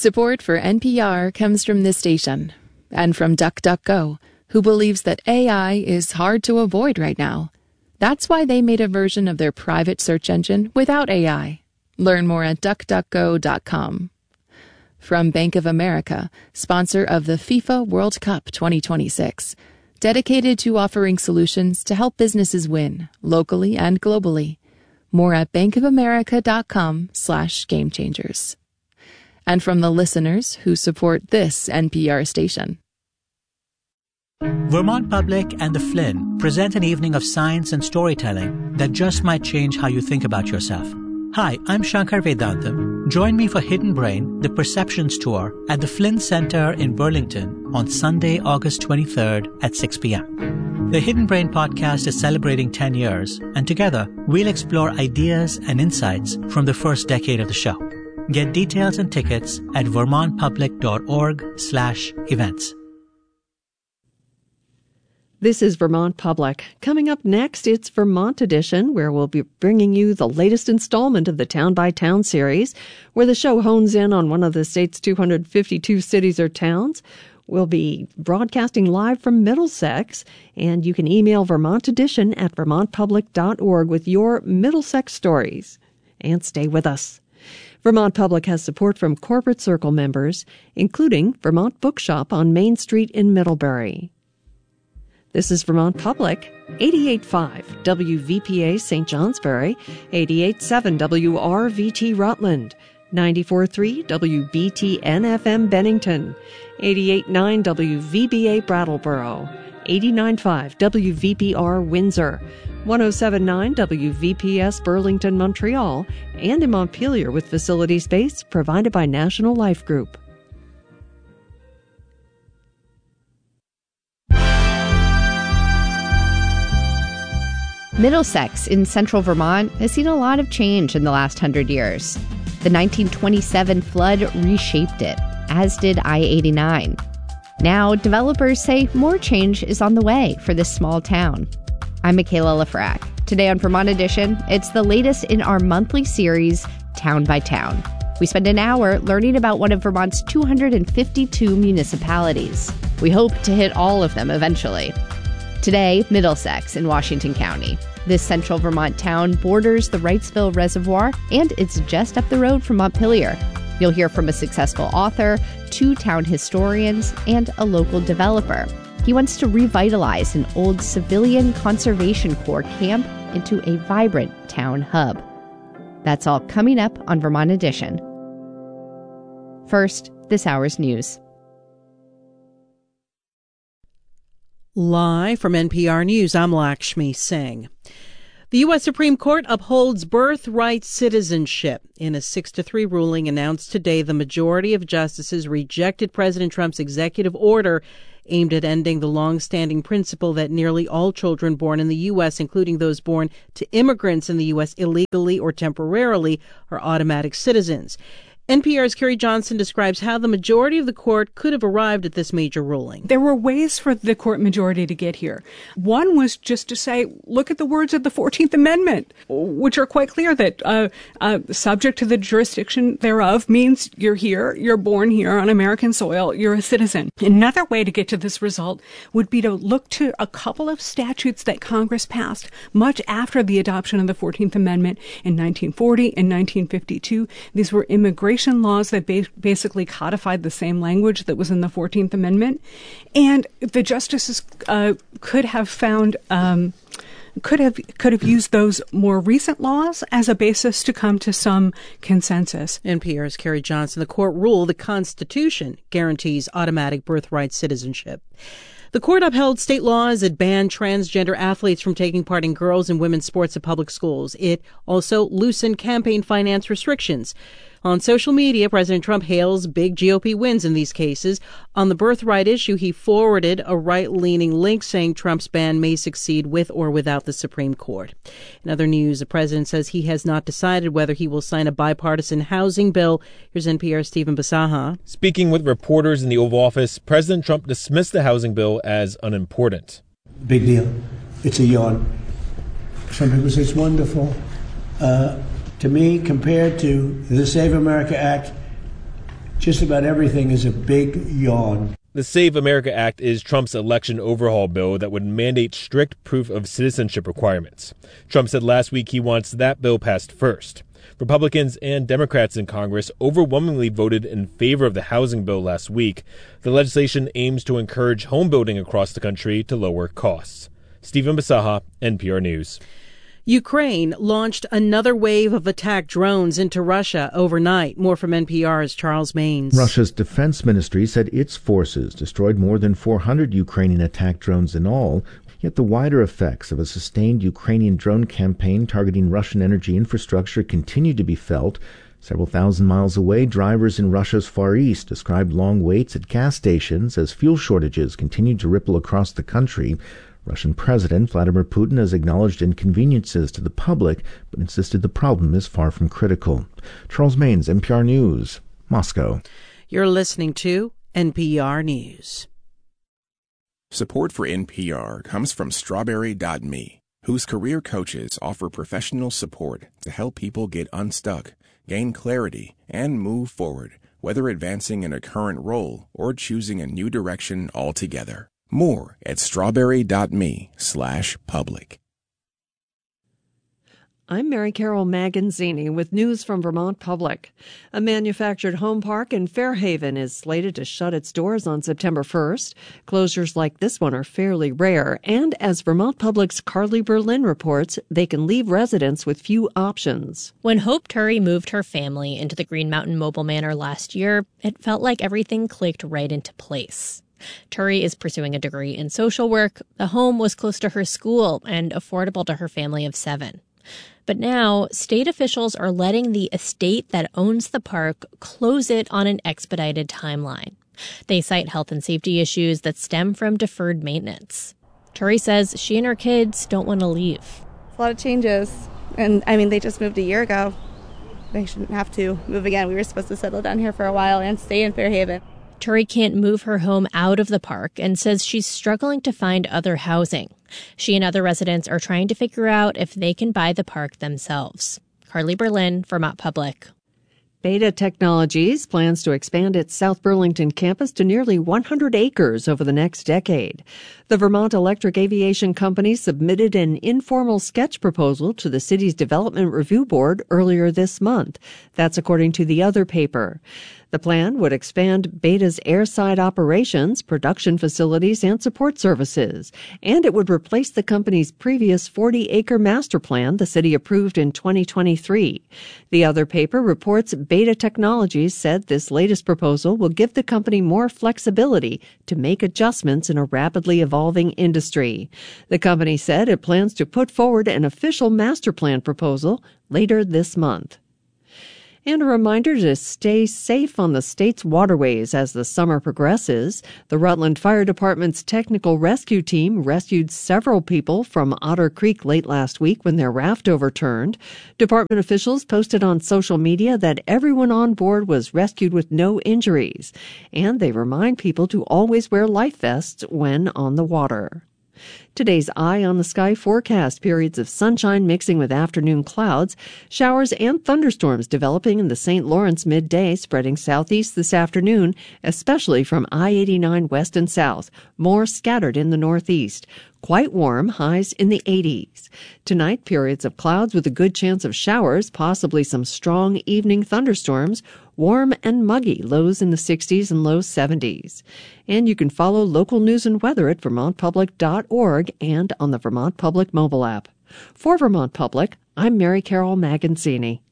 Support for NPR comes from this station and from DuckDuckGo, who believes that AI is hard to avoid right now. That's why they made a version of their private search engine without AI. Learn more at duckduckgo.com. From Bank of America, sponsor of the FIFA World Cup 2026, dedicated to offering solutions to help businesses win, locally and globally. More at bankofamerica.com/gamechangers. And from the listeners who support this NPR station. Vermont Public and the Flynn present an evening of science and storytelling that just might change how you think about yourself. Hi, I'm Shankar Vedantam. Join me for Hidden Brain, the Perceptions Tour at the Flynn Center in Burlington on Sunday, August 23rd at 6 p.m. The Hidden Brain podcast is celebrating 10 years, and together we'll explore ideas and insights from the first decade of the show. Get details and tickets at vermontpublic.org/events. This is Vermont Public. Coming up next, it's Vermont Edition, where we'll be bringing you the latest installment of the Town by Town series, where the show hones in on one of the state's 252 cities or towns. We'll be broadcasting live from Middlesex, and you can email Vermont Edition at vermontpublic.org with your Middlesex stories. And stay with us. Vermont Public has support from Corporate Circle members, including Vermont Bookshop on Main Street in Middlebury. This is Vermont Public, 88.5 WVPA St. Johnsbury, 88.7 WRVT Rutland, 94.3 WBTN-FM Bennington, 88.9 WVBA Brattleboro, 89.5 WVPR Windsor, 107.9 WVPS Burlington, Montreal, and in Montpelier with facility space provided by National Life Group. Middlesex in central Vermont has seen a lot of change in the last 100 years. The 1927 flood reshaped it, as did I-89. Now, developers say more change is on the way for this small town. I'm Michaela Lafrac. Today on Vermont Edition, it's the latest in our monthly series, Town by Town. We spend an hour learning about one of Vermont's 252 municipalities. We hope to hit all of them eventually. Today, Middlesex in Washington County. This central Vermont town borders the Wrightsville Reservoir, and it's just up the road from Montpelier. You'll hear from a successful author, 2 town historians, and a local developer. He wants to revitalize an old Civilian Conservation Corps camp into a vibrant town hub. That's all coming up on Vermont Edition. First, this hour's news. Live from NPR News, I'm Lakshmi Singh. The U.S. Supreme Court upholds birthright citizenship. In a 6-3 ruling announced today, the majority of justices rejected President Trump's executive order aimed at ending the long-standing principle that nearly all children born in the U.S., including those born to immigrants in the U.S. illegally or temporarily, are automatic citizens. NPR's Carrie Johnson describes how the majority of the court could have arrived at this major ruling. There were ways for the court majority to get here. One was just to say, look at the words of the 14th Amendment, which are quite clear that subject to the jurisdiction thereof means you're here, you're born here on American soil, you're a citizen. Another way to get to this result would be to look to a couple of statutes that Congress passed much after the adoption of the 14th Amendment in 1940 and 1952. These were immigration laws that basically codified the same language that was in the 14th Amendment. And the justices could have found could have used those more recent laws as a basis to come to some consensus. NPR's Carrie Johnson. The court ruled the Constitution guarantees automatic birthright citizenship. The court upheld state laws that ban transgender athletes from taking part in girls' and women's sports at public schools. It also loosened campaign finance restrictions. On social media, President Trump hails big GOP wins in these cases. On the birthright issue, he forwarded a right-leaning link saying Trump's ban may succeed with or without the Supreme Court. In other news, the president says he has not decided whether he will sign a bipartisan housing bill. Here's NPR's Stephen Basaha. Speaking with reporters in the Oval Office, President Trump dismissed the housing bill as unimportant. Big deal. It's a yawn. Some people say it's wonderful. To me, compared to the Save America Act, Just about everything is a big yawn. The Save America Act is Trump's election overhaul bill that would mandate strict proof of citizenship requirements. Trump said last week he wants that bill passed first. Republicans and Democrats in Congress overwhelmingly voted in favor of the housing bill last week. The legislation aims to encourage home building across the country to lower costs. Stephen Basaha, NPR News. Ukraine launched another wave of attack drones into Russia overnight. More from NPR's Charles Maines. Russia's defense ministry said its forces destroyed more than 400 Ukrainian attack drones in all. Yet the wider effects of a sustained Ukrainian drone campaign targeting Russian energy infrastructure continue to be felt. Several thousand miles away, drivers in Russia's Far East described long waits at gas stations as fuel shortages continued to ripple across the country. Russian President Vladimir Putin has acknowledged inconveniences to the public, but insisted the problem is far from critical. Charles Maines, NPR News, Moscow. You're listening to NPR News. Support for NPR comes from Strawberry.me, whose career coaches offer professional support to help people get unstuck, gain clarity, and move forward, whether advancing in a current role or choosing a new direction altogether. More at strawberry.me/public. I'm Mary Carol Maganzini with news from Vermont Public. A manufactured home park in Fairhaven is slated to shut its doors on September 1st. Closures like this one are fairly rare, and as Vermont Public's Carly Berlin reports, they can leave residents with few options. When Hope Turry moved her family into the Green Mountain Mobile Manor last year, it felt like everything clicked right into place. Turry is pursuing a degree in social work. The home was close to her school and affordable to her family of 7. But now, state officials are letting the estate that owns the park close it on an expedited timeline. They cite health and safety issues that stem from deferred maintenance. Turry says she and her kids don't want to leave. It's a lot of changes. And, they just moved a year ago. They shouldn't have to move again. We were supposed to settle down here for a while and stay in Fairhaven. Turry can't move her home out of the park and says she's struggling to find other housing. She and other residents are trying to figure out if they can buy the park themselves. Carly Berlin, Vermont Public. Beta Technologies plans to expand its South Burlington campus to nearly 100 acres over the next decade. The Vermont Electric Aviation Company submitted an informal sketch proposal to the city's Development Review Board earlier this month. That's according to the other paper. The plan would expand Beta's airside operations, production facilities, and support services. And it would replace the company's previous 40-acre master plan the city approved in 2023. The other paper reports Beta Technologies said this latest proposal will give the company more flexibility to make adjustments in a rapidly evolving industry. The company said it plans to put forward an official master plan proposal later this month. And a reminder to stay safe on the state's waterways as the summer progresses. The Rutland Fire Department's technical rescue team rescued several people from Otter Creek late last week when their raft overturned. Department officials posted on social media that everyone on board was rescued with no injuries. And they remind people to always wear life vests when on the water. Today's Eye on the Sky forecast: periods of sunshine mixing with afternoon clouds, showers and thunderstorms developing in the St. Lawrence midday, spreading southeast this afternoon, especially from I-89 west and south, more scattered in the northeast. Quite warm, highs in the 80s. Tonight, periods of clouds with a good chance of showers, possibly some strong evening thunderstorms. Warm and muggy, lows in the 60s and low 70s. And you can follow local news and weather at vermontpublic.org and on the Vermont Public mobile app. For Vermont Public, I'm Mary Carol Maganzini.